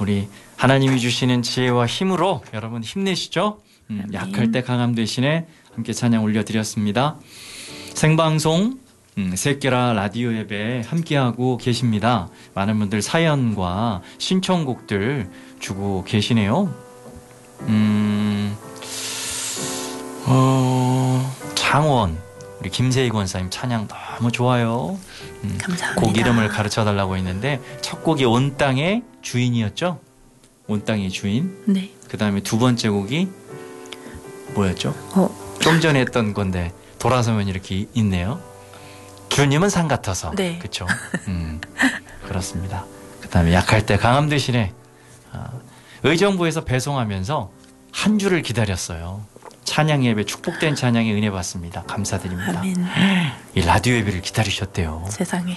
우리 하나님이 주시는 지혜와 힘으로 여러분 힘내시죠. 약할 때 강함 대신에 함께 찬양 올려드렸습니다. 생방송 새끼라 라디오 예배 함께하고 계십니다. 많은 분들 사연과 신청곡들 주고 계시네요. 장원 우리 김세희 권사님 찬양 너무 좋아요. 감사합니다. 곡 이름을 가르쳐달라고 했는데 첫 곡이 온 땅의 주인이었죠. 온 땅의 주인. 네. 그 다음에 두 번째 곡이 뭐였죠? 좀 전에 했던 건데 돌아서면 이렇게 있네요. 주님은 산 같아서. 네. 그렇죠. 그렇습니다. 그 다음에 약할 때 강함 대신에 의정부에서 배송하면서 한 주를 기다렸어요. 찬양 예배 축복된 찬양에 은혜 받습니다. 감사드립니다. 아멘. 이 라디오 예배를 기다리셨대요. 세상에.